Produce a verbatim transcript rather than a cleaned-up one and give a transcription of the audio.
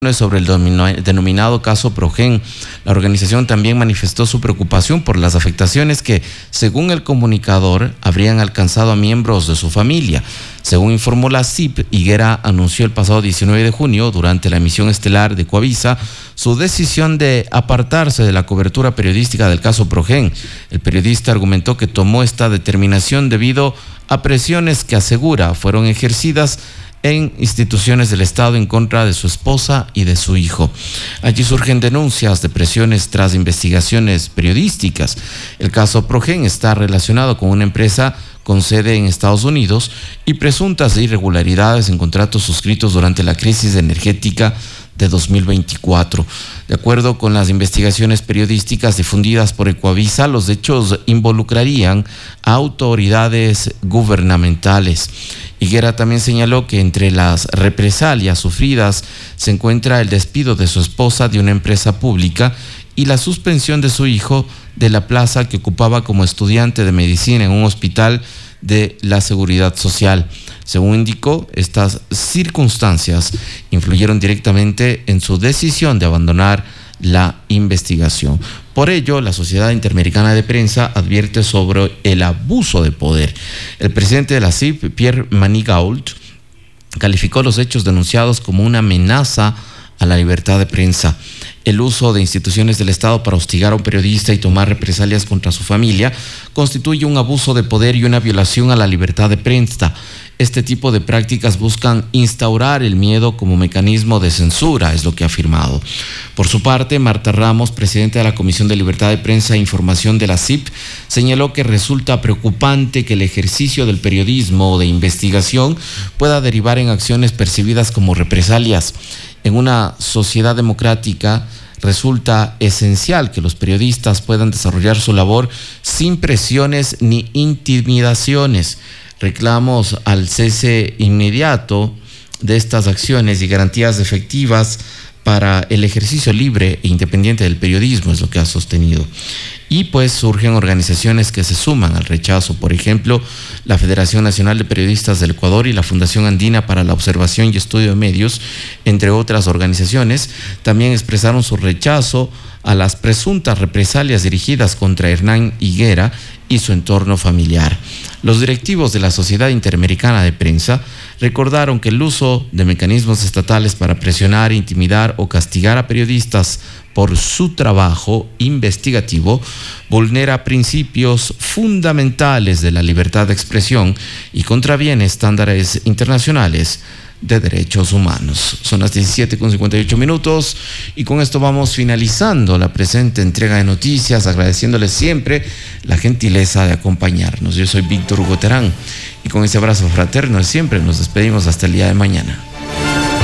Sobre el denominado caso Progen. La organización también manifestó su preocupación por las afectaciones que, según el comunicador, habrían alcanzado a miembros de su familia. Según informó la C I P, Higuera anunció el pasado diecinueve de junio, durante la emisión estelar de Coavisa, su decisión de apartarse de la cobertura periodística del caso Progen. El periodista argumentó que tomó esta determinación debido a presiones que asegura fueron ejercidas en instituciones del Estado en contra de su esposa y de su hijo. Allí surgen denuncias de presiones tras investigaciones periodísticas. El caso Progen está relacionado con una empresa con sede en Estados Unidos y presuntas irregularidades en contratos suscritos durante la crisis energética de dos mil veinticuatro. De acuerdo con las investigaciones periodísticas difundidas por Coavisa, los hechos involucrarían a autoridades gubernamentales. Higuera también señaló que entre las represalias sufridas se encuentra el despido de su esposa de una empresa pública y la suspensión de su hijo de la plaza que ocupaba como estudiante de medicina en un hospital de la Seguridad Social. Según indicó, estas circunstancias influyeron directamente en su decisión de abandonar la investigación. Por ello, la Sociedad Interamericana de Prensa advierte sobre el abuso de poder. El presidente de la C I P, Pierre Manigault, calificó los hechos denunciados como una amenaza a la libertad de prensa. El uso de instituciones del Estado para hostigar a un periodista y tomar represalias contra su familia constituye un abuso de poder y una violación a la libertad de prensa. Este tipo de prácticas buscan instaurar el miedo como mecanismo de censura, es lo que ha afirmado. Por su parte, Marta Ramos, presidenta de la Comisión de Libertad de Prensa e Información de la C I P, señaló que resulta preocupante que el ejercicio del periodismo o de investigación pueda derivar en acciones percibidas como represalias. En una sociedad democrática resulta esencial que los periodistas puedan desarrollar su labor sin presiones ni intimidaciones. Reclamos al cese inmediato de estas acciones y garantías efectivas para el ejercicio libre e independiente del periodismo, es lo que ha sostenido. Y pues surgen organizaciones que se suman al rechazo, por ejemplo, la Federación Nacional de Periodistas del Ecuador y la Fundación Andina para la Observación y Estudio de Medios, entre otras organizaciones, también expresaron su rechazo a las presuntas represalias dirigidas contra Hernán Higuera y su entorno familiar. Los directivos de la Sociedad Interamericana de Prensa recordaron que el uso de mecanismos estatales para presionar, intimidar o castigar a periodistas por su trabajo investigativo vulnera principios fundamentales de la libertad de expresión y contraviene estándares internacionales de derechos humanos. Son las diecisiete con cincuenta y ocho minutos y con esto vamos finalizando la presente entrega de noticias, agradeciéndoles siempre la gentileza de acompañarnos. Yo soy Víctor Hugo Terán y con ese abrazo fraterno de siempre nos despedimos hasta el día de mañana.